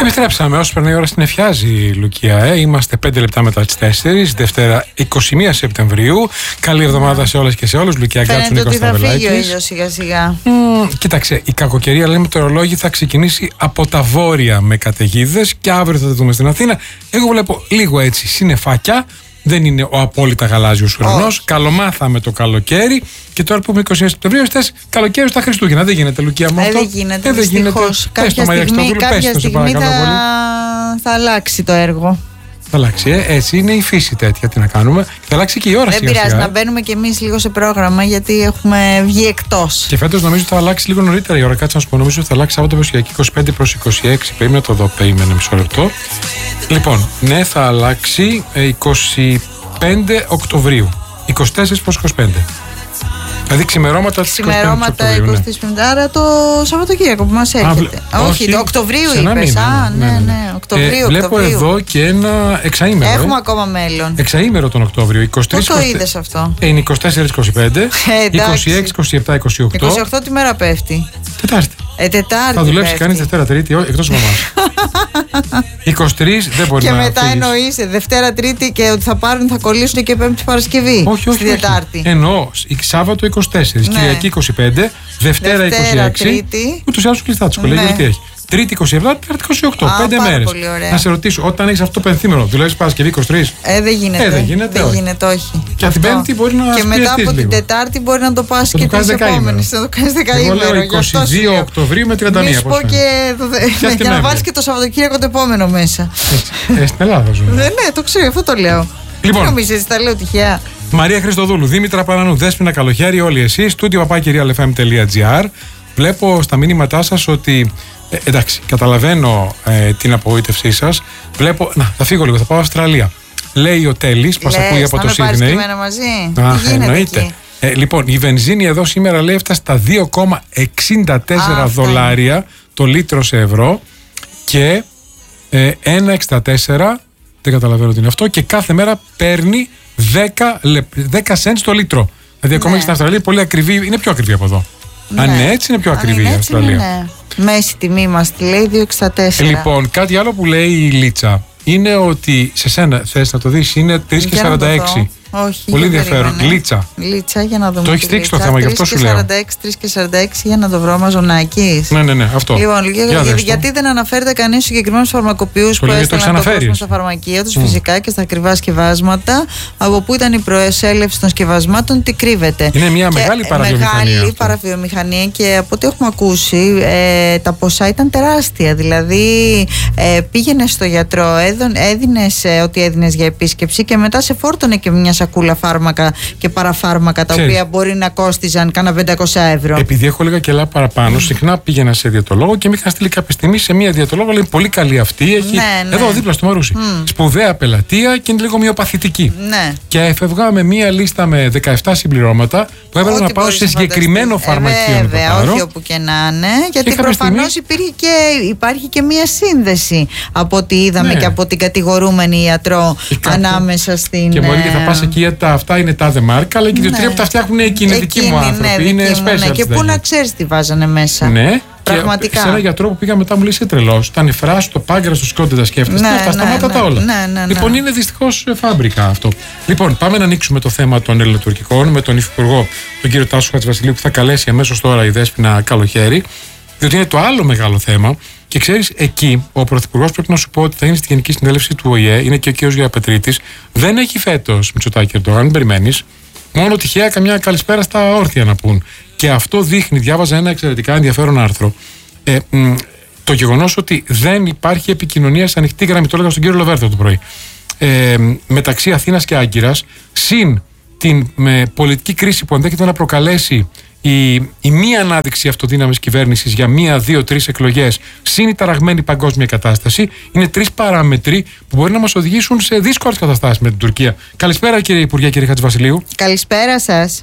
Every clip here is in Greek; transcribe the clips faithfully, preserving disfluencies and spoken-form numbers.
Επιστρέψαμε όσο περνάει η ώρα στην Εφιάζη, Λουκία. Ε. Είμαστε πέντε λεπτά μετά τις τέσσερις, Δευτέρα είκοσι μία Σεπτεμβρίου. Καλή εβδομάδα σε όλες και σε όλους. Λουκία Γκάτσου, Νίκος Σταυρλάκης. Φαίνεται ότι θα φύγει ο ήλιος σιγά σιγά. Mm, κοίταξε, η κακοκαιρία, λέμε το ρολόγι, θα ξεκινήσει από τα βόρεια με καταιγίδες και αύριο θα τα δούμε στην Αθήνα. Εγώ βλέπω λίγο έτσι συννεφάκια. Δεν είναι ο απόλυτα γαλάζιος ουρανός. Oh. Καλομάθαμε το καλοκαίρι. Και τώρα που είμαι είκοσι εννέα Σεπτεμβρίου, θες καλοκαίρι στα Χριστούγεννα. Δεν γίνεται, Λουκία μου. Ε, δεν γίνεται. Ε, δεν γίνεται. Κάποια στιγμή, κάποια στιγμή θα... θα αλλάξει το έργο. Θα αλλάξει, ε. Έτσι είναι η φύση τέτοια. Τι να κάνουμε. Θα αλλάξει και η ώρα. Δεν πειράζει, να μπαίνουμε κι εμείς λίγο σε πρόγραμμα, γιατί έχουμε βγει εκτός. Και φέτος νομίζω θα αλλάξει λίγο νωρίτερα η ώρα. Κάτσε να σου πω, νομίζω θα αλλάξει Σάββατο Κυριακή είκοσι πέντε προς είκοσι έξι. Περίμενα το δω, περίμενε μισό λεπτό. Λοιπόν, ναι, θα αλλάξει είκοσι πέντε Οκτωβρίου. είκοσι τέσσερα προς είκοσι πέντε. Δηλαδή ξημερώματα της Ξημερώματα είκοσι πέντε, άρα το Σαββατοκύριακο που μας έρχεται. Α, όχι, το Οκτωβρίου είπες. Α, ναι, ναι, ναι. Οκτωβρίου, ε, βλέπω Οκτωβρίου. Εδώ και ένα εξαήμερο. Έχουμε ε. ακόμα μέλλον. Εξαήμερο τον Οκτώβριο. Πού το είδες αυτό? Ε, είναι είκοσι τέσσερα είκοσι πέντε, ε, είκοσι έξι είκοσι επτά είκοσι οκτώ. είκοσι οκτώ τη μέρα πέφτει. Τετάρτη. Ε, τετάρτη. Θα δουλέψει κανείς Δευτέρα Τρίτη, εκτός από εμάς. είκοσι τρεις δεν μπορεί και να. Και μετά εννοείς Δευτέρα Τρίτη και ότι θα πάρουν, θα κολλήσουν και Πέμπτη Παρασκευή. Όχι, όχι. Στη Τετάρτη. Εννοώ Σάββατο είκοσι τέσσερα, ναι. Κυριακή είκοσι πέντε, Δευτέρα, Δευτέρα είκοσι έξι. Ούτως ή άλλως κλειστά τη σχολεία, γιατί έχει. Τρίτη είκοσι επτά, Τετάρτη είκοσι οκτώ. Α, πέντε μέρες. Να σε ρωτήσω, όταν έχεις αυτό το πενθήμερο, δουλεύεις Παρασκευή είκοσι τρεις? Ε, δεν γίνεται. Ε, δεν γίνεται, δεν όχι. γίνεται, όχι. Και την Πέμπτη μπορεί να. Και μετά από λίγο. την Τετάρτη μπορεί να το πας και τις επόμενες. Να το κάνεις δεκαήμερο. Εγώ λέω είκοσι δύο Οκτωβρίου με τριάντα μία. Μη σου πω και. Για να βάλεις και το Σαββατοκύριακο το επόμενο μέσα. Ε, στην Ελλάδα ζούμε. Ναι, το ξέρω, αυτό το λέω. Λοιπόν. Νομίζεις, τα λέω τυχαία. Μαρία Χριστοδούλου, Δήμητρα Παρανού, Δέσποινα Καλοχέρη, όλοι εσείς, στούντιο παπάκυριαλεφ εμ τελεία τζι άρ. Βλέπω στα μηνύματά σας ότι. Ε, εντάξει, καταλαβαίνω ε, την απογοήτευσή σας. Βλέπω. Να, θα φύγω λίγο, θα πάω Αυστραλία. Λέει ο Τέλης, μας ακούει από το Σίδνεϊ. Θα με πάρεις και εμένα μαζί? Αχ, εννοείται. Ε, λοιπόν, η βενζίνη εδώ σήμερα λέει έφτασε στα δύο κόμμα εξήντα τέσσερα δολάρια το λίτρο σε ευρώ και ε, ένα κόμμα εξήντα τέσσερα, δεν καταλαβαίνω τι είναι αυτό, και κάθε μέρα παίρνει δέκα σεντ το λίτρο. Δηλαδή ακόμα ναι. Και στην Αυστραλία πολύ ακριβή, είναι πιο ακριβή από εδώ. Ναι. Αν είναι έτσι, είναι πιο ακριβή η Αυστραλία. Ναι. Μέση τιμή μας τη λέει δύο κόμμα εξήντα τέσσερα. Λοιπόν, κάτι άλλο που λέει η Λίτσα είναι ότι σε σένα θες να το δεις, είναι τρία κόμμα σαράντα έξι. Όχι, πολύ ενδιαφέρον. Λίτσα. Λίτσα, για να δούμε. Το έχει δείξει το θέμα, γι' αυτό σου λέω. τρία κόμμα σαράντα έξι για να το βρω, Μαζονάκης. Ναι, ναι, ναι, αυτό. Λοιπόν, για, για, για, γιατί δεν αναφέρεται κανείς συγκεκριμένους φαρμακοποιούς που έστελναν το κόσμο στα φαρμακεία τους, mm. φυσικά και στα ακριβά σκευάσματα, από πού ήταν η προεσέλευση των σκευασμάτων, τι κρύβεται. Είναι μια και μεγάλη παραβιομηχανία. Μεγάλη αυτό. παραβιομηχανία και από ό,τι έχουμε ακούσει, ε, τα ποσά ήταν τεράστια. Δηλαδή, ε, πήγαινε στο γιατρό, έδινε ε, ό,τι έδινε για επίσκεψη και μετά σε φόρτωνε και μια σακούλα φάρμακα και παραφάρμακα τα Ξέρεις. οποία μπορεί να κόστιζαν κάνα πεντακόσια ευρώ. Επειδή έχω λίγα κιλά παραπάνω, mm. συχνά πήγαινα σε διαιτολόγο και με είχαν στείλει κάποια στιγμή σε μια διαιτολόγο. Λέει πολύ καλή αυτή. Έχει ναι, ναι. εδώ δίπλα στο Μαρούσι. Mm. Σπουδαία πελατεία και είναι λίγο μειοπαθητική. Ναι. Και έφευγα με μια λίστα με δεκαεπτά συμπληρώματα που έπρεπε να πάω σε συγκεκριμένο φαρμακείο. Ε, βέβαια, όχι όπου και να είναι. Γιατί προφανώς στιγμή... υπάρχει και μια σύνδεση από ό,τι είδαμε ναι. και από την κατηγορούμενη ιατρό ανάμεσα στην. Και μπορεί και θα πα εκεί, τα αυτά είναι τάδε μάρκα, αλλά και οι δύο τρία που τα φτιάχνουν εκείνοι δικοί μου άνθρωποι. Ναι, είναι special. Ναι. Και πού να ξέρεις τι βάζανε μέσα. Ναι. Πραγματικά. Και σε ένα γιατρό που πήγα μετά μου λέει είσαι τρελός. Τα νεφρά σου, το πάγκρας σου, σκόντε τα σκέφτεσαι. Ναι, αυτά ναι, σταμάτα ναι, τα όλα. Ναι, ναι, ναι. Λοιπόν, είναι δυστυχώς φάμπρικα αυτό. Λοιπόν, πάμε να ανοίξουμε το θέμα των ελληνοτουρκικών με τον υφυπουργό, τον κύριο Τάσο Χατζηβασιλείου, που θα καλέσει αμέσως τώρα η Δέσποινα Καλοχέρη. Διότι είναι το άλλο μεγάλο θέμα. Και ξέρεις, εκεί ο πρωθυπουργός, πρέπει να σου πω ότι θα είναι στη Γενική Συνέλευση του Ο Η Ε, είναι και ο κ. Γεωπετρίτης. Δεν έχει φέτος Μητσοτάκη Ερντογάν, μην περιμένεις. Μόνο τυχαία καμιά καλησπέρα στα όρθια να πούν. Και αυτό δείχνει, διάβαζα ένα εξαιρετικά ενδιαφέρον άρθρο. Ε, μ, το γεγονός ότι δεν υπάρχει επικοινωνία σε ανοιχτή γραμμή, το έλεγα στον κύριο Λοβέρδο το πρωί, ε, μεταξύ Αθήνας και Άγκυρας, συν την με, πολιτική κρίση που ενδέχεται να προκαλέσει η, η μη ανάδειξη αυτοδύναμης κυβέρνησης για μία, δύο, τρεις εκλογές, συν η ταραγμένη παγκόσμια κατάσταση, είναι τρεις παράμετροι που μπορεί να μας οδηγήσουν σε δύσκολες καταστάσεις με την Τουρκία. Καλησπέρα κύριε Υπουργέ, κύριε Χατζηβασιλείου. Καλησπέρα σας.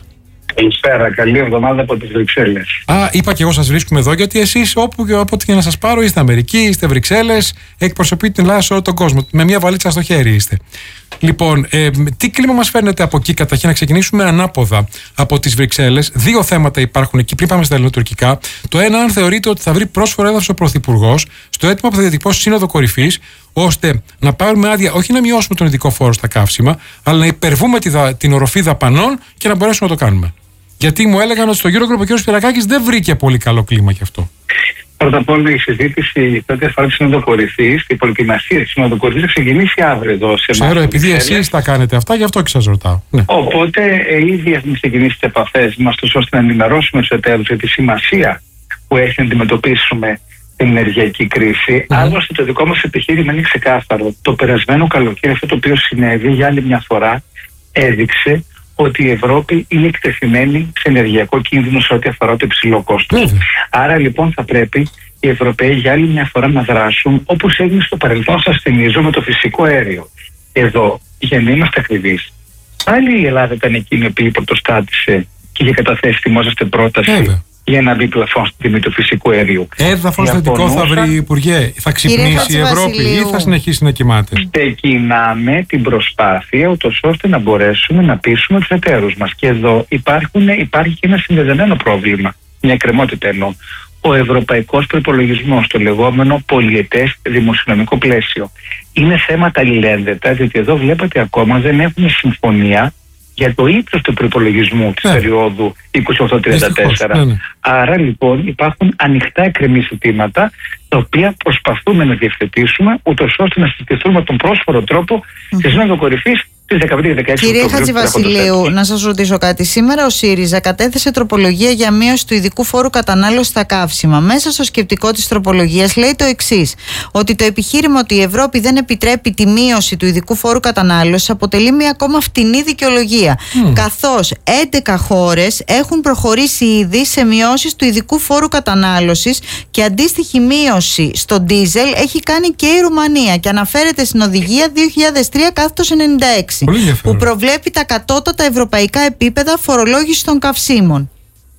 Καλησπέρα, καλή εβδομάδα από τις Βρυξέλλες. Α, είπα και εγώ σας βρίσκουμε εδώ, γιατί εσείς όπου και όποτε και να σας πάρω είστε Αμερική, είστε Βρυξέλλες, εκπροσωπείτε την Ελλάδα σε όλο τον κόσμο. Με μια βαλίτσα στο χέρι είστε. Λοιπόν, ε, τι κλίμα μας φέρνετε από εκεί? Καταρχήν να ξεκινήσουμε ανάποδα από τις Βρυξέλλες. Δύο θέματα υπάρχουν εκεί πριν πάμε στα ελληνοτουρκικά. Το ένα, αν θεωρείτε ότι θα βρει πρόσφορο έδαφος ο Πρωθυπουργός στο αίτημα που θα διατυπώσει Σύνοδο Κορυφής, ώστε να πάρουμε άδεια, όχι να μειώσουμε τον ειδικό φόρο στα καύσιμα, αλλά να υπερβούμε τη, την οροφή δαπανών και να μπορέσουμε να το κάνουμε. Γιατί μου έλεγαν ότι στο Eurogroup ο κ. Σπυρακάκης δεν βρήκε πολύ καλό κλίμα γι' αυτό. Πρώτα απ' όλα, η συζήτηση τότε αφορά τη Σύνοδο Κορυφής, η προετοιμασία τη Σύνοδο Κορυφής θα ξεκινήσει αύριο εδώ σε εμάς. Ξέρω, επειδή εσείς τα κάνετε αυτά, γι' αυτό και σας ρωτάω. Ναι. Οπότε, ε, ήδη έχουμε ξεκινήσει τις επαφές μας, ώστε να ενημερώσουμε τους εταίρους για τη σημασία που έχει να αντιμετωπίσουμε την ενεργειακή κρίση. Mm. Άλλωστε, το δικό μας επιχείρημα είναι ξεκάθαρο. Το περασμένο καλοκαίρι, αυτό το οποίο συνέβη για άλλη μια φορά, έδειξε ότι η Ευρώπη είναι εκτεθειμένη σε ενεργειακό κίνδυνο σε ό,τι αφορά το υψηλό κόστος. Mm. Άρα λοιπόν θα πρέπει οι Ευρωπαίοι για άλλη μια φορά να δράσουν όπως έγινε στο παρελθόν, σας θυμίζω, με το φυσικό αέριο. Εδώ, για να είμαστε ακριβείς, πάλι η Ελλάδα ήταν εκείνη η οποία πρωτοστάτησε και είχε καταθέσει, θυμόσαστε, πρόταση mm. για να μπει πλαφόν στην τιμή του φυσικού αερίου. Έδαφος θετικό θα βρει, Υπουργέ? Θα ξυπνήσει η Ευρώπη ή θα συνεχίσει να κοιμάται? Ξεκινάμε την προσπάθεια ούτως ώστε να μπορέσουμε να πείσουμε τους εταίρους μας. Και εδώ υπάρχουν, υπάρχει και ένα συνδεδεμένο πρόβλημα, μια εκκρεμότητα εννοώ. Ο ευρωπαϊκός προϋπολογισμός, το λεγόμενο πολυετές δημοσιονομικό πλαίσιο. Είναι θέματα αλληλένδετα, διότι εδώ βλέπετε ακόμα δεν έχουμε συμφωνία για το ύψος του προϋπολογισμού της ναι. περίοδου είκοσι οκτώ τριάντα τέσσερα. Ναι, ναι. Άρα λοιπόν υπάρχουν ανοιχτά εκκρεμή ζητήματα, τα οποία προσπαθούμε να διευθετήσουμε, ούτως ώστε να συζητηθούμε με τον πρόσφορο τρόπο mm. στη Σύνοδο Κορυφής της δεκαπέντε και δεκαέξι Κύριε Χατζηβασιλείου, να σας ρωτήσω κάτι. Σήμερα ο ΣΥΡΙΖΑ κατέθεσε τροπολογία για μείωση του ειδικού φόρου κατανάλωσης στα καύσιμα. Μέσα στο σκεπτικό της τροπολογίας λέει το εξής: ότι το επιχείρημα ότι η Ευρώπη δεν επιτρέπει τη μείωση του ειδικού φόρου κατανάλωσης αποτελεί μια ακόμα φτηνή δικαιολογία. Mm. Καθώς έντεκα χώρες έχουν προχωρήσει ήδη σε μειώσεις του ειδικού φόρου κατανάλωσης και αντίστοιχη μείωση στο ντίζελ έχει κάνει και η Ρουμανία και αναφέρεται στην οδηγία δύο χιλιάδες τρία ενενήντα έξι. Που προβλέπει τα κατώτατα ευρωπαϊκά επίπεδα φορολόγησης των καυσίμων.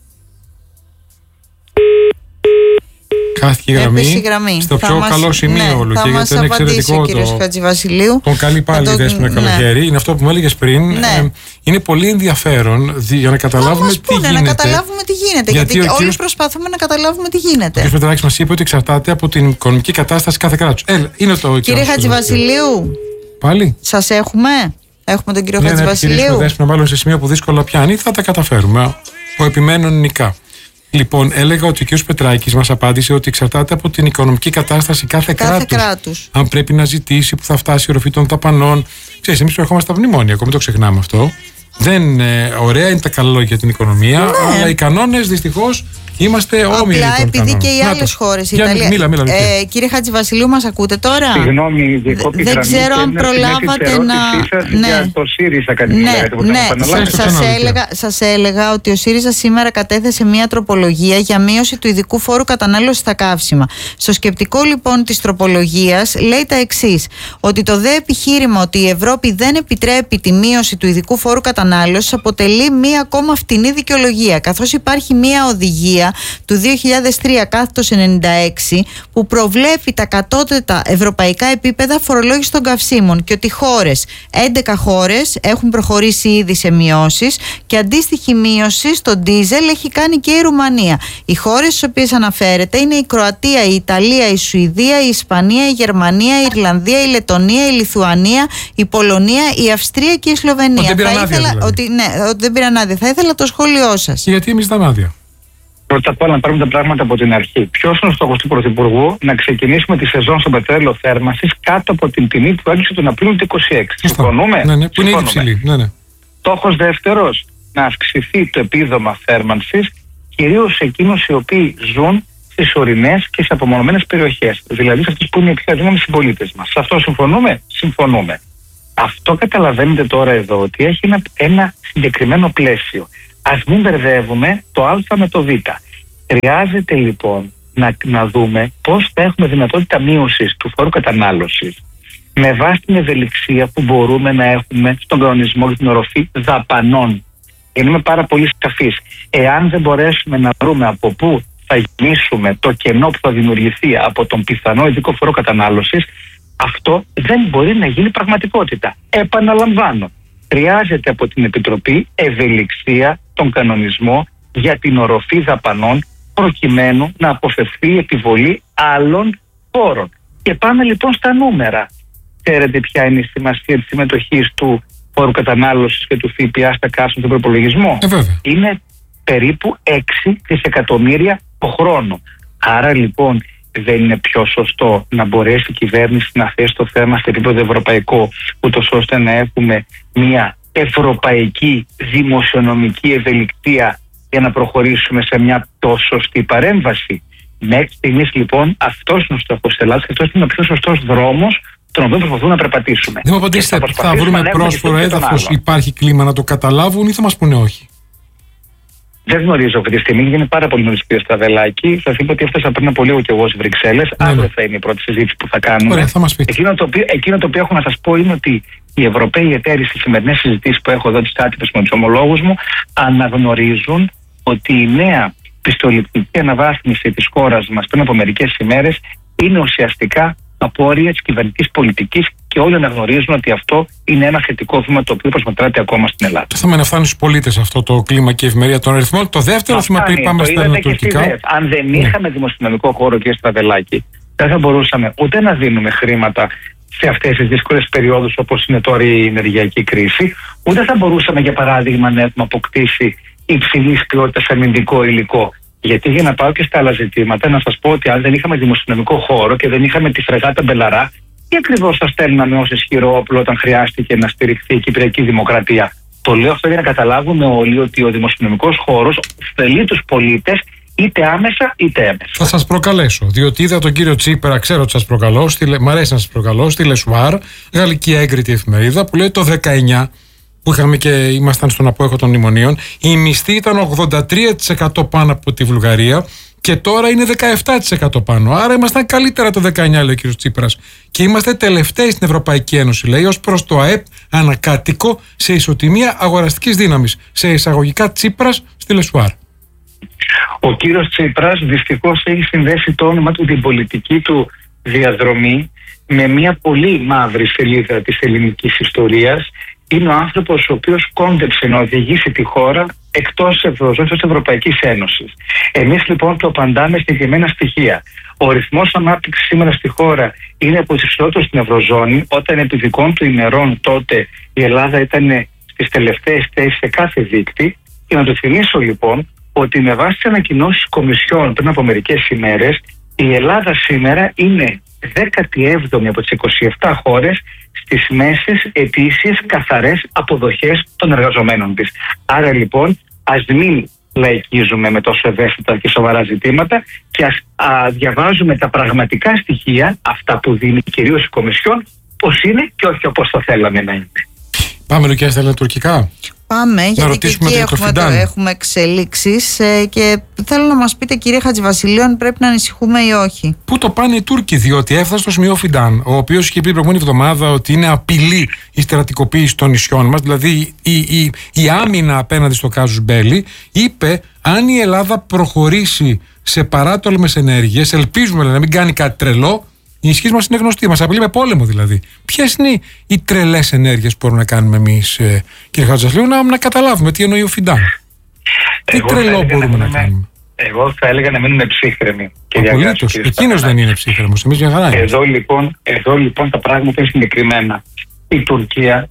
Χάθηκε η γραμμή, γραμμή. Στο πιο μας, καλό σημείο ναι, όλου. Και γιατί είναι εξαιρετικό ο κύριος Χατζηβασιλείου. Τον καλεί πάλι η Δέσποινα ναι. Καλοχέρη. Είναι αυτό που μου έλεγες πριν. Ναι. Ε, είναι πολύ ενδιαφέρον για να καταλάβουμε τι πούνε, γίνεται. Να καταλάβουμε τι γίνεται. Γιατί, γιατί όλοι κύριος... προσπαθούμε να καταλάβουμε τι γίνεται. Ο κ. Πετράκης μας είπε ότι εξαρτάται από την οικονομική κατάσταση κάθε κράτους. Ε, είναι το κύριε Χατζηβασιλείου. Πάλι. Σας έχουμε. Έχουμε τον κύριο ναι, Χατζηβασιλείου. Ναι, ναι, μάλλον σε σημείο που δύσκολα πιάνει, θα τα καταφέρουμε. Ο επιμένων νικά. Λοιπόν, έλεγα ότι ο κ. Πετράκης μας απάντησε ότι εξαρτάται από την οικονομική κατάσταση κάθε, κάθε κράτους. κράτους. Αν πρέπει να ζητήσει, που θα φτάσει η οροφή των δαπανών. Ξέρεις, εμείς προερχόμαστε στα μνημόνια, ακόμα το ξεχνάμε αυτό. Δεν, ε, ωραία είναι τα καλά λόγια για την οικονομία, ναι. αλλά οι κανόνες δυστυχώς είμαστε όμοιροι. Απλά επειδή και οι άλλες χώρες. Ιταλία... Μίλα, μίλα, μίλα. Ε, κύριε Χατζηβασιλείου, μας ακούτε τώρα? Συγγνώμη, δεν ξέρω αν προλάβατε να. Ναι, για το ΣΥΡΙΖΑ κάτι ναι, ναι. Σας, σας, έλεγα, σας έλεγα ότι ο ΣΥΡΙΖΑ σήμερα κατέθεσε μια τροπολογία για μείωση του ειδικού φόρου κατανάλωσης στα καύσιμα. Στο σκεπτικό λοιπόν της τροπολογίας λέει τα εξής: ότι το δε επιχείρημα ότι η Ευρώπη δεν επιτρέπει τη μείωση του ειδικού φόρου κατανάλωσης αποτελεί μια ακόμα φτηνή δικαιολογία, καθώς υπάρχει μια οδηγία του δύο χιλιάδες τρία ενενήντα έξι που προβλέπει τα κατώτατα ευρωπαϊκά επίπεδα φορολόγησης των καυσίμων και ότι χώρες, έντεκα χώρες έχουν προχωρήσει ήδη σε μειώσεις και αντίστοιχη μείωση στο ντίζελ έχει κάνει και η Ρουμανία. Οι χώρες στις οποίες αναφέρεται είναι η Κροατία, η Ιταλία, η Σουηδία, η Ισπανία, η Γερμανία, η Ιρλανδία, η Λετονία, η Λιθουανία, η Πολωνία, η Αυστρία και η Σλοβενία. Ότι δεν πήραν άδεια, δηλαδή. ότι, ναι, ότι δεν πήραν άδεια. Θα ήθελα το σχόλιο σας. Γιατί εμείς δεν άδεια? Πρώτα απ' όλα να πάρουμε τα πράγματα από την αρχή. Ποιος είναι ο στόχος του Πρωθυπουργού? Να ξεκινήσουμε τη σεζόν στο πετρέλαιο θέρμανσης κάτω από την τιμή που έλυσε τον Απρίλιο του είκοσι έξι. Συμφωνούμε? Ναι, ναι, που είναι ήδη ψηλή. Ναι, ναι. Στόχος δεύτερος, να αυξηθεί το επίδομα θέρμανσης, κυρίως σε εκείνους οι οποίοι ζουν στις ορεινές και σε απομονωμένες περιοχές. Δηλαδή σε αυτούς που είναι οι πιο αδύναμοι συμπολίτες μας. Σε αυτό συμφωνούμε? Συμφωνούμε. Αυτό καταλαβαίνετε τώρα εδώ ότι έχει ένα, ένα συγκεκριμένο πλαίσιο. Ας μην μπερδεύουμε το Α με το Β. Χρειάζεται λοιπόν να, να δούμε πώς θα έχουμε δυνατότητα μείωσης του φόρου κατανάλωσης με βάση την ευελιξία που μπορούμε να έχουμε στον κανονισμό για την οροφή δαπανών. είμαι πάρα πολύ σαφής. Εάν δεν μπορέσουμε να βρούμε από πού θα γεμίσουμε το κενό που θα δημιουργηθεί από τον πιθανό ειδικό φόρο κατανάλωσης, αυτό δεν μπορεί να γίνει πραγματικότητα. Επαναλαμβάνω, χρειάζεται από την Επιτροπή ευελιξία τον κανονισμό για την οροφή δαπανών προκειμένου να αποφευθεί η επιβολή άλλων φόρων. Και πάμε λοιπόν στα νούμερα. Ξέρετε ποια είναι η σημασία της συμμετοχής του φόρου κατανάλωσης και του ΦΠΑ στα καύσιμα στον προπολογισμό? Ε, είναι περίπου έξι δισεκατομμύρια το χρόνο. Άρα λοιπόν δεν είναι πιο σωστό να μπορέσει η κυβέρνηση να θέσει το θέμα σε επίπεδο ευρωπαϊκό, ούτως ώστε να έχουμε μια ευρωπαϊκή δημοσιονομική ευελιξία για να προχωρήσουμε σε μια τόσο σωστή παρέμβαση? Μέχρι στιγμής λοιπόν αυτός είναι ο στόχος της Ελλάδας και αυτός είναι ο πιο σωστός δρόμος τον οποίο προσπαθούμε να περπατήσουμε. Δεν μου απαντήσετε, θα, θα βρούμε πρόσφορο έδαφος, υπάρχει κλίμα να το καταλάβουν ή θα μας πούνε όχι? Δεν γνωρίζω αυτή τη στιγμή, είναι πάρα πολύ νωρίς, κύριε Στραβελάκη. Θα είπα ότι έφτασα πριν από λίγο και εγώ στις Βρυξέλλες. Ναι, αύριο ναι. θα είναι η πρώτη συζήτηση που θα κάνουμε. Ωραία, θα μας πείτε. Εκείνο το, οποίο, εκείνο το οποίο έχω να σας πω είναι ότι οι Ευρωπαίοι εταίροι στις σημερινές συζητήσεις που έχω εδώ, τις άτυπες με τους ομολόγους μου, αναγνωρίζουν ότι η νέα πιστοληπτική αναβάθμιση της χώρας μας πριν από μερικές ημέρες είναι ουσιαστικά απόρρια της κυβερνητικής πολιτικής και όλοι αναγνωρίζουν ότι αυτό είναι ένα θετικό βήμα το οποίο προσμετράται ακόμα στην Ελλάδα. Το θέμα είναι να φτάνει στους πολίτες αυτό το κλίμα και η ευημερία των αριθμών. Το δεύτερο θέμα που είπαμε στα ελληνοτουρκικά. Αν δεν ναι. είχαμε δημοσιονομικό χώρο, κύριε Στραβελάκη, δεν θα μπορούσαμε ούτε να δίνουμε χρήματα σε αυτές τις δύσκολες περιόδους όπως είναι τώρα η ενεργειακή κρίση, ούτε θα μπορούσαμε για παράδειγμα να έχουμε αποκτήσει υψηλής ποιότητας αμυντικό υλικό. Γιατί για να πάω και στα άλλα ζητήματα, να σας πω ότι αν δεν είχαμε δημοσιονομικό χώρο και δεν είχαμε τη φρεγάτα Μπελαρά, τι ακριβώς θα στέλναμε ως ισχυρό όπλο όταν χρειάστηκε να στηριχθεί η Κυπριακή Δημοκρατία? Το λέω αυτό για να καταλάβουμε όλοι ότι ο δημοσιονομικός χώρος ωφελεί τους πολίτες είτε άμεσα είτε έμεσα. Θα σας προκαλέσω, διότι είδα τον κύριο Τσίπρα, ξέρω ότι σας προκαλώ, στη, μ' αρέσει να σας προκαλώ, στη Λεσουάρ, γαλλική έγκριτη εφημερίδα, που λέει το δεκαεννιά, που είχαμε και ήμασταν στον απόϊχο των μνημονίων, η μισθή ήταν ογδόντα τρία τοις εκατό πάνω από τη Βουλγαρία και τώρα είναι δεκαεπτά τοις εκατό πάνω. Άρα ήμασταν καλύτερα το δεκαεννιά, λέει ο κ. Τσίπρας. Και είμαστε τελευταίοι στην Ευρωπαϊκή Ένωση, λέει, ως προς το ΑΕΠ ανακάτοικο σε ισοτιμία αγοραστικής δύναμης. Σε εισαγωγικά Τσίπρας στη Λεσουάρ. Ο κύριος Τσίπρας δυστυχώς έχει συνδέσει το όνομα του, την πολιτική του διαδρομή με μια πολύ μαύρη σελίδα της ελληνικής ιστορίας. Είναι ο άνθρωπος ο οποίος κόντεψε να οδηγήσει τη χώρα εκτός Ευρωζώνης, της Ευρωπαϊκής Ένωσης. Εμείς λοιπόν το απαντάμε συγκεκριμένα στοιχεία. Ο ρυθμός ανάπτυξης σήμερα στη χώρα είναι από τις υψηλότερες στην Ευρωζώνη. Όταν επί δικών του ημερών τότε η Ελλάδα ήταν στις τελευταίες θέσεις σε κάθε δείκτη. Και να το θυμίσω λοιπόν ότι με βάση τις ανακοινώσεις Κομισιόν πριν από μερικές ημέρες, η Ελλάδα σήμερα είναι δέκατη έβδομη από τις είκοσι επτά χώρες στις μέσες ετήσιες καθαρές αποδοχές των εργαζομένων της. Άρα λοιπόν ας μην λαϊκίζουμε με τόσο ευαίσθητα και σοβαρά ζητήματα και ας α, διαβάζουμε τα πραγματικά στοιχεία, αυτά που δίνει κυρίως η Κομισιόν, πώς είναι και όχι όπως το θέλαμε να είναι. Πάμε Λουκιά στα ελληνοτουρκικά. Πάμε, γιατί και εκεί έχουμε, το, έχουμε εξελίξεις ε, και θέλω να μας πείτε, κύριε Χατζηβασιλείου, αν πρέπει να ανησυχούμε ή όχι. Πού το πάνε οι Τούρκοι, διότι έφτασε στο σημείο Φιντάν, ο οποίος είχε πει την προηγούμενη εβδομάδα ότι είναι απειλή η στρατικοποίηση των νησιών μας, δηλαδή η, η, η άμυνα απέναντι στο κάζους μπέλι, είπε αν η Ελλάδα προχωρήσει σε παράτολμες ενέργειες, ελπίζουμε να μην κάνει κάτι τρελό. Η ισχύ μας είναι γνωστή, μας απειλεί με πόλεμο δηλαδή. Ποιες είναι οι τρελές ενέργειες που μπορούμε να κάνουμε εμείς, ε, κύριε Χατζηβασιλείου, να, να καταλάβουμε τι εννοεί ο Φιντάν? Τι τρελό μπορούμε να, να κάνουμε? Εγώ θα έλεγα να μείνουμε ψύχρεμοι. Απολύτως. Εκείνος δεν είναι ψύχρεμος. Εμείς μια χαρά είμαστε. Εδώ λοιπόν, εδώ λοιπόν τα πράγματα είναι συγκεκριμένα. Η Τουρκία,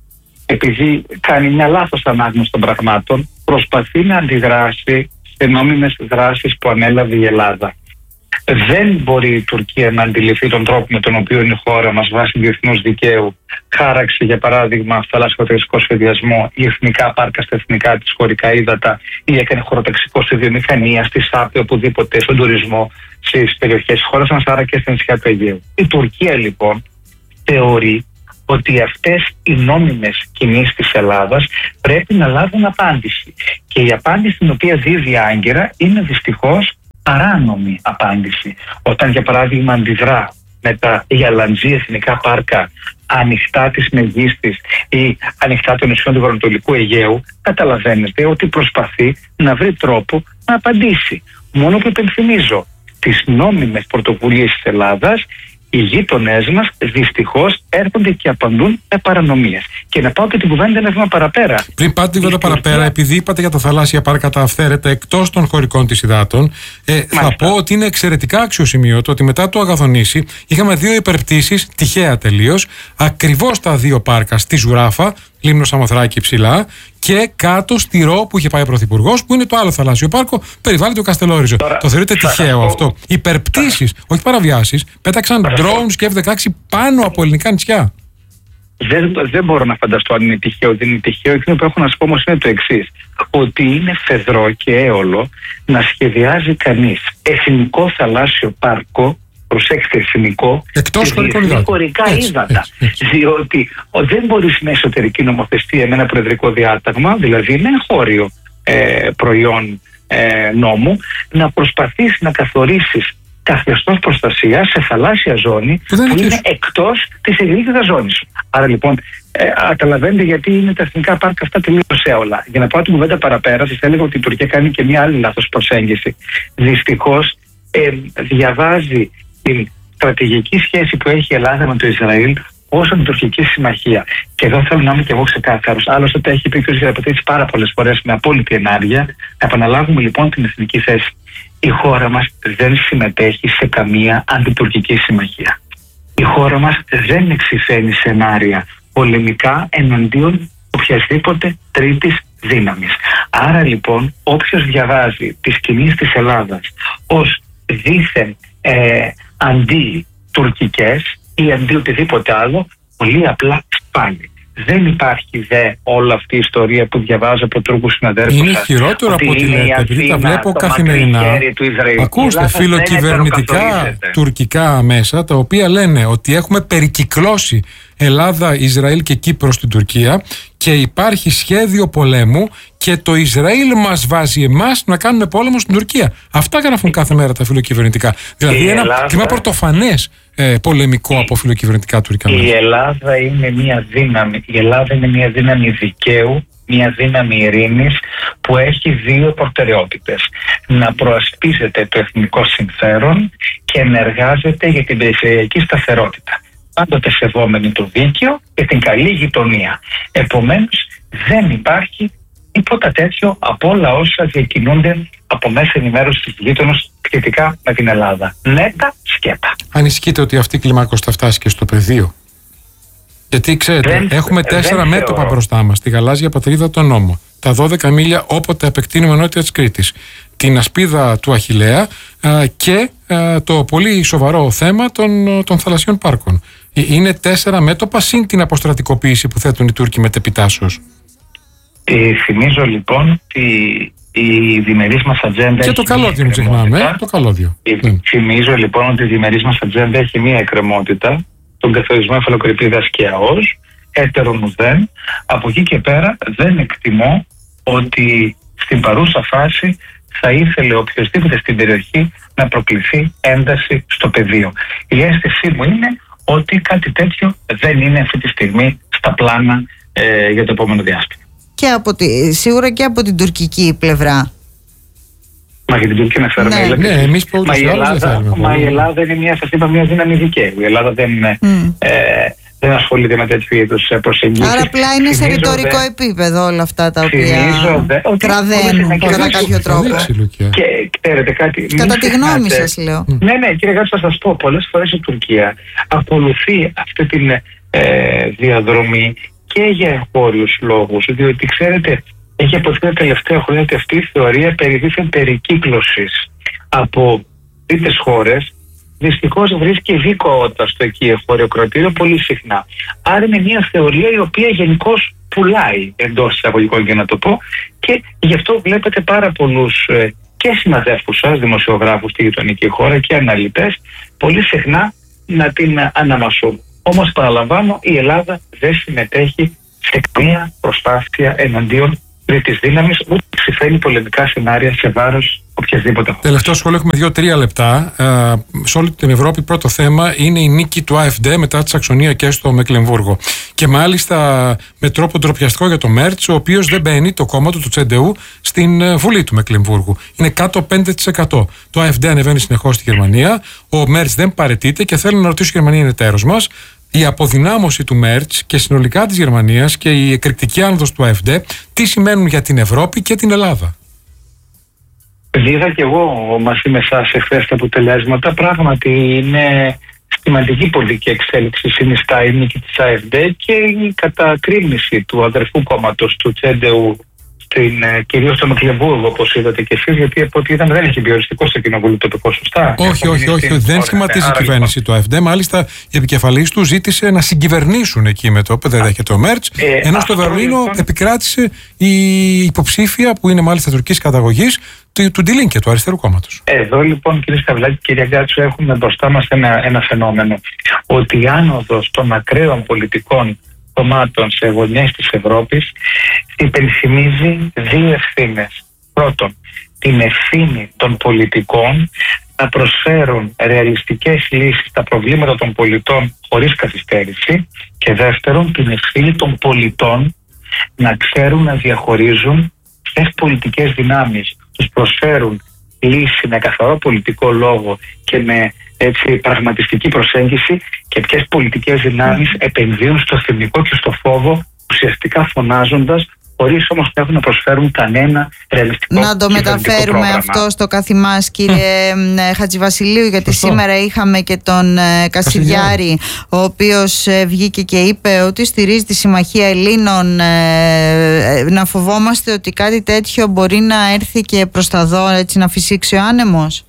επειδή κάνει μια λάθος ανάγνωση των πραγμάτων, προσπαθεί να αντιδράσει σε νόμιμες δράσεις που ανέλαβε η Ελλάδα. Δεν μπορεί η Τουρκία να αντιληφθεί τον τρόπο με τον οποίο η χώρα μας βάσει διεθνούς δικαίου χάραξε, για παράδειγμα, θαλάσσιο σχεδιασμό ή εθνικά πάρκα στα εθνικά της χωρικά ύδατα ή έκανε χωροταξικό σε βιομηχανία, στη ΣΑΠΕ, οπουδήποτε, στον τουρισμό στις περιοχές της χώρας μας, άρα και στα νησιά του Αιγαίου. Η Τουρκία λοιπόν θεωρεί ότι αυτές οι νόμιμες κινήσεις της Ελλάδας πρέπει να λάβουν απάντηση. Και η απάντηση την οποία δίδει άγκαιρα είναι δυστυχώς παράνομη απάντηση. Όταν για παράδειγμα αντιδρά με τα γαλαντζή εθνικά πάρκα ανοιχτά της Μεγίστης ή ανοιχτά των νησιών του Βορειοανατολικού Αιγαίου, καταλαβαίνετε ότι προσπαθεί να βρει τρόπο να απαντήσει. Μόνο που υπενθυμίζω τις νόμιμες πρωτοβουλίες της Ελλάδας, οι γείτονές μας δυστυχώς έρχονται και απαντούν με παρανομίες. Και να πάω και την κουβέντα ένα βήμα παραπέρα. Πριν πάτε την κουβέντα παραπέρα, επειδή είπατε για τα θαλάσσια πάρκα τα αυθαίρετα εκτός των χωρικών της υδάτων, ε, θα πω ότι είναι εξαιρετικά αξιοσημείωτο ότι μετά το Αγαθονήσι είχαμε δύο υπερπτήσεις, τυχαία τελείως, ακριβώς τα δύο πάρκα, στη Ζουράφα, Λίμνο Σαμοθράκη ψηλά, και κάτω στη Ρο που είχε πάει ο Πρωθυπουργός, που είναι το άλλο θαλάσσιο πάρκο, περιβάλλει το Καστελόριζο. Τώρα, το θεωρείτε τυχαίο πω... αυτό? Υπερπτήσεις, όχι παραβιάσεις, πέταξαν drones και εφ δεκαέξι πάνω από ελληνικά νησιά. Δεν, δεν μπορώ να φανταστώ αν είναι τυχαίο, δεν είναι τυχαίο. Εκείνο που έχω να σου πω όμως είναι το εξής: ότι είναι φεδρό και έολο να σχεδιάζει κανείς εθνικό θαλάσσιο πάρκο. Προσέξτε, εθνικό, εκτός χωρικά ύδατα. Διότι ο, δεν μπορείς με εσωτερική νομοθεσία, με ένα προεδρικό διάταγμα, δηλαδή με εγχώριο ε, προϊόν ε, νόμου, να προσπαθείς να καθορίσεις καθεστώς προστασία σε θαλάσσια ζώνη που είναι, είναι εκτός της ελληνικής ζώνης. Άρα λοιπόν, ε, καταλαβαίνετε γιατί είναι τα εθνικά πάρκα αυτά τελείως έολα. Για να πάω την κουβέντα παραπέρα, σας έλεγα ότι η Τουρκία κάνει και μια άλλη λάθος προσέγγιση. Δυστυχώς ε, διαβάζει την στρατηγική σχέση που έχει η Ελλάδα με το Ισραήλ ως την τουρκική συμμαχία. Και εδώ θέλω να είμαι και εγώ ξεκάθαρος. Άλλωστε, το έχει πει ο κ. Γεραπετρίτης πάρα πολλές φορές με απόλυτη ενάργεια. Να επαναλάβουμε λοιπόν την εθνική θέση. Η χώρα μας δεν συμμετέχει σε καμία αντιτουρκική συμμαχία. Η χώρα μας δεν εξυφαίνει σενάρια πολεμικά εναντίον οποιασδήποτε τρίτης δύναμης. Άρα λοιπόν, όποιος διαβάζει τις κινήσεις της Ελλάδας ως δήθεν ε, αντί-τουρκικές ή αντί οτιδήποτε άλλο, πολύ απλά σπάνι. Δεν υπάρχει δε όλη αυτή η ιστορία που διαβάζω από Τούρκους συναδέλφους. Είναι χειρότερο από ό,τι λέτε, επειδή τα βλέπω καθημερινά. Ακούστε, φιλοκυβερνητικά τουρκικά μέσα, τα οποία λένε ότι έχουμε περικυκλώσει Ελλάδα, Ισραήλ και Κύπρο στην Τουρκία και υπάρχει σχέδιο πολέμου και το Ισραήλ μας βάζει εμάς να κάνουμε πόλεμο στην Τουρκία. Αυτά γράφουν κάθε μέρα τα φιλοκυβερνητικά. Δηλαδή ένα Ελλάδα... κλίμα πρωτοφανές ε, πολεμικό από φιλοκυβερνητικά τουρκικά μέσα. Η Ελλάδα είναι μια δύναμη, η Ελλάδα είναι μια δύναμη δικαίου, μια δύναμη ειρήνης που έχει δύο προτεραιότητες: να προασπίζεται το εθνικό συμφέρον και να εργάζεται για την περιφερειακή σταθερότητα, πάντοτε σεβόμενη το δίκαιο και την καλή γειτονία. Επομένως, δεν υπάρχει τίποτα τέτοιο από όλα όσα διακινούνται από μέσα ενημέρωση της γείτονος σχετικά με την Ελλάδα. Νέτα σκέτα. Ανησυχείτε ότι αυτή η κλιμάκωση θα φτάσει και στο πεδίο? Γιατί ξέρετε, δεν, έχουμε τέσσερα μέτωπα θεωρώ. μπροστά μας. Τη γαλάζια πατρίδα, τον νόμο. Τα δώδεκα μίλια όποτε απεκτείνουμε νότια της Κρήτης. Την ασπίδα του Αχιλλέα α, και α, το πολύ σοβαρό θέμα των, των θαλασσιών πάρκων. Είναι τέσσερα μέτωπα συν την αποστρατικοποίηση που θέτουν οι Τούρκοι μετεπιτάσσεως. Ε, θυμίζω λοιπόν ότι η διμερής μας ατζέντα. Και το καλώδιο, μην ξεχνάμε. Ε, το καλώδιο. Ε, mm. Θυμίζω λοιπόν ότι η διμερής μας ατζέντα έχει μία εκκρεμότητα, τον καθορισμό Εφαλοκρηπίδας και ΑΟΣ, έτερον ουδέν. Από εκεί και πέρα δεν εκτιμώ ότι στην παρούσα φάση θα ήθελε οποιοδήποτε στην περιοχή να προκληθεί ένταση στο πεδίο. Η αίσθησή μου είναι ότι κάτι τέτοιο δεν είναι αυτή τη στιγμή στα πλάνα ε, για το επόμενο διάστημα. Και από τη, σίγουρα και από την τουρκική πλευρά. Μα για την Τουρκία να ξέρουμε. Ναι, ναι, ναι, εμείς μα, η Ελλάδα, μα η Ελλάδα είναι μια, σας είπα, μια δύναμη δικαίου. Η Ελλάδα δεν, mm. ε, δεν ασχολείται με τέτοιου είδους προσεγγίσεις. Άρα απλά είναι σε ρητορικό δε, επίπεδο όλα αυτά τα οποία δε, κραδένουν κατά κάποιο τρόπο. Και ξέρετε κάτι. Κατά τη γνώμη σας λέω. Ναι, ναι, κύριε Γάτση, θα σας πω. Πολλές φορές η Τουρκία ακολουθεί αυτή τη ε, διαδρομή και για εγχώριους λόγους, διότι ξέρετε, έχει αποδειχθεί τα τελευταία χρόνια ότι αυτή η θεωρία περί δίθεν περικύκλωσης από τρίτες χώρες δυστυχώς βρίσκει δίκαιότητα στο εκεί εγχώριο κρατήριο πολύ συχνά. Άρα είναι μια θεωρία η οποία γενικώς πουλάει, εντός εισαγωγικών για να το πω, και γι' αυτό βλέπετε πάρα πολλούς ε, και συναδέλφους σας, δημοσιογράφους στη γειτονική χώρα και αναλυτές, πολύ συχνά να την αναμασούν. Όμως παραλαμβάνω, η Ελλάδα δεν συμμετέχει σε καμία προσπάθεια εναντίον τρίτης δύναμης, ούτε ψηφαίνει πολεμικά σενάρια σε βάρος οποιασδήποτε χώρας. Τελευταίο σχόλιο, έχουμε δύο-τρία λεπτά. Ε, σε όλη την Ευρώπη, πρώτο θέμα είναι η νίκη του AfD μετά τη Σαξονία και στο Μεκλεμβούργο. Και μάλιστα με τρόπο ντροπιαστικό για το Μέρτς, ο οποίος δεν μπαίνει, το κόμμα του, του Τσεντεού, στην Βουλή του Μεκλεμβούργου. Είναι κάτω πέντε τοις εκατό. Το AfD ανεβαίνει συνεχώς στη Γερμανία. Ο Μέρτς δεν παραιτείται και θέλω να ρωτήσω, η Γερμανία είναι εταίρος μας. Η αποδυνάμωση του Μέρτς και συνολικά της Γερμανίας και η εκρηκτική άνοδος του AfD, τι σημαίνουν για την Ευρώπη και την Ελλάδα? Είδα και εγώ μαζί με εσάς εχθές τα αποτελέσματα. Πράγματι είναι σημαντική πολιτική εξέλιξη, συνιστά η νίκη της AfD και η κατακρίνηση του αδερφού κόμματος του Τσεντεού, κυρίως στο Μεκλεμβούργο, όπως είδατε και εσείς, γιατί από ό,τι είδαμε δεν έχει διοριστικό στο κοινοβούλιο τοπικό, σωστά? Όχι, όχι, όχι, δεν σχηματίζει η κυβέρνηση του AfD. Μάλιστα, η επικεφαλής του ζήτησε να συγκυβερνήσουν εκεί με το δεν δέχεται ο Μέρτς, ε, ενώ στο Βερολίνο λοιπόν επικράτησε η υποψήφια, που είναι μάλιστα τουρκικής καταγωγής, του, του Ντιλίνκε, του αριστερού κόμματος. Εδώ λοιπόν, κύριε Σταυλάκη, κύριε Γκάτσου, έχουμε μπροστά μας ένα, ένα φαινόμενο. Ότι η άνοδος των ακραίων πολιτικών κομμάτων σε γωνιές της Ευρώπης υπενθυμίζει δύο ευθύνες. Πρώτον, την ευθύνη των πολιτικών να προσφέρουν ρεαλιστικές λύσεις στα προβλήματα των πολιτών χωρίς καθυστέρηση, και δεύτερον, την ευθύνη των πολιτών να ξέρουν να διαχωρίζουν ποιες πολιτικές δυνάμεις τους προσφέρουν λύση με καθαρό πολιτικό λόγο και με έτσι, πραγματιστική προσέγγιση, και ποιες πολιτικές δυνάμεις επενδύουν στο θυμικό και στο φόβο, ουσιαστικά φωνάζοντας, χωρίς όμως να έχουν να προσφέρουν κανένα ρεαλιστικό να το μεταφέρουμε πρόγραμμα. Αυτό στο καθημάς, κύριε mm. Χατζηβασιλείου, γιατί Φωστό. σήμερα είχαμε και τον ε, Κασιδιάρη, ο οποίος ε, βγήκε και είπε ότι στηρίζει τη Συμμαχία Ελλήνων. Ε, να φοβόμαστε ότι κάτι τέτοιο μπορεί να έρθει και προς τα δω, έτσι, να φυσήξει ο άνεμος?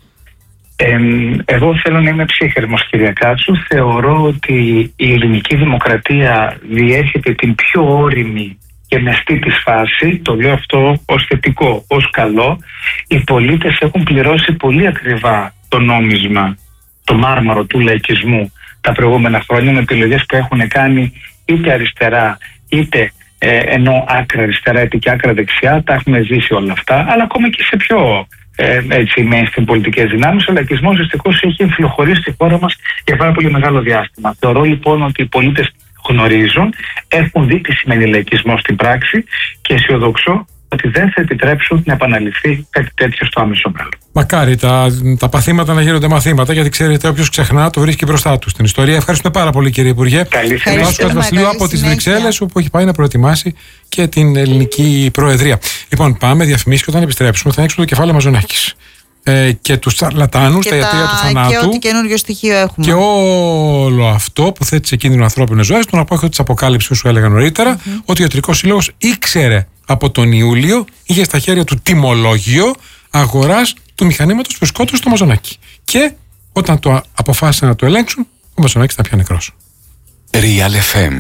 Ε, εγώ θέλω να είμαι ψύχρεμος, κυρία Κάτσου. Θεωρώ ότι η ελληνική δημοκρατία διέρχεται την πιο όριμη και μεστή της φάση. Το λέω αυτό ως θετικό, ως καλό. Οι πολίτες έχουν πληρώσει πολύ ακριβά το νόμισμα, το μάρμαρο του λαϊκισμού τα προηγούμενα χρόνια, με επιλογές που έχουν κάνει είτε αριστερά είτε ε, ενώ άκρα αριστερά είτε και άκρα δεξιά. Τα έχουμε ζήσει όλα αυτά, αλλά ακόμα και σε πιο ε, έτσι, mainstream πολιτικές δυνάμεις. Ο λαϊκισμός δυστυχώς έχει εμφυλοχωρήσει στη χώρα μας για πάρα πολύ μεγάλο διάστημα. Θεωρώ λοιπόν ότι οι πολίτες γνωρίζουν, έχουν δει τι σημαίνει λαϊκισμό στην πράξη, και αισιοδοξώ ότι δεν θα επιτρέψουν να επαναληφθεί κάτι τέτοιο στο άμεσο μέλλον. Μακάρι τα, τα παθήματα να γίνονται μαθήματα, γιατί ξέρετε, όποιος ξεχνά το βρίσκει μπροστά του στην ιστορία. Ευχαριστούμε πάρα πολύ, κύριε Υπουργέ. Καλή συνέχεια. Βασιλείου από τις Βρυξέλλες, όπου έχει πάει να προετοιμάσει και την ελληνική προεδρία. Λοιπόν, πάμε διαφημίσεις και όταν επιστρέψουμε θα ανοίξουμε το κεφάλαιο Μαζονάκης. Ε, και τους τσαρλατάνους, τα ιατρεία του θανάτου. Και ό,τι καινούριο στοιχείο έχουμε. Και όλο αυτό που θέτει σε κίνδυνο ανθρώπινες ζωές. Τον απόϊχο της αποκάλυψης που σου έλεγα νωρίτερα, mm-hmm. ότι ο Ιατρικός Σύλλογος ήξερε από τον Ιούλιο, είχε στα χέρια του τιμολόγιο αγοράς του μηχανήματος που σκότωσε το Μαζονάκη. Και όταν το αποφάσισαν να το ελέγξουν, ο Μαζονάκης ήταν πια νεκρός. Real εφ εμ.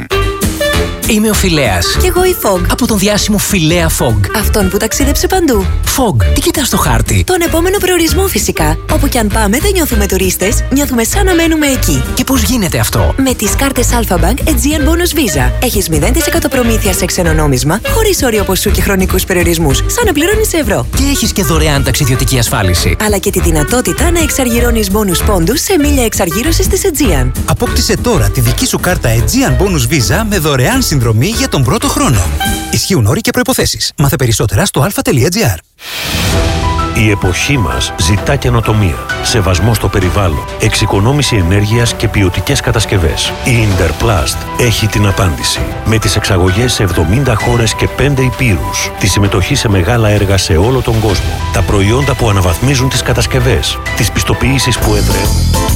Είμαι ο Φιλέας. Κι εγώ η Φογ. Από τον διάσημο Φιλέα Φογ. Αυτόν που ταξίδεψε παντού. Φογ, τι κοιτάς στο χάρτη? Τον επόμενο προορισμό φυσικά. Όπου κι αν πάμε δεν νιώθουμε τουρίστες, νιώθουμε σαν να μένουμε εκεί. Και πώς γίνεται αυτό? Με τις κάρτες Alpha Bank Aegean Bonus Visa. Έχεις μηδέν τοις εκατό προμήθεια σε ξένο νόμισμα, χωρίς όριο ποσού και χρονικούς περιορισμούς, σαν να πληρώνεις σε ευρώ. Και έχεις και δωρεάν ταξιδιωτική ασφάλιση. Αλλά και τη δυνατότητα να εξαργυρώνεις bonus πόντους σε μίλια εξαργύρωσης της Aegean. Απόκτησε τώρα τη δική σου κάρτα Aegean Bonus Visa με δωρεάν συνδρομή για τον πρώτο χρόνο. Ισχύουν όροι και προϋποθέσεις. Μάθε περισσότερα στο αλφα τελεία τζι άρ. Η εποχή μας ζητά καινοτομία, σεβασμό στο περιβάλλον, εξοικονόμηση ενέργειας και ποιοτικές κατασκευές. Η Interplast έχει την απάντηση. Με τις εξαγωγές σε εβδομήντα χώρες και πέντε υπήρους, τη συμμετοχή σε μεγάλα έργα σε όλο τον κόσμο, τα προϊόντα που αναβαθμίζουν τις κατασκευές, τις πιστοποιήσεις που εδραίουν.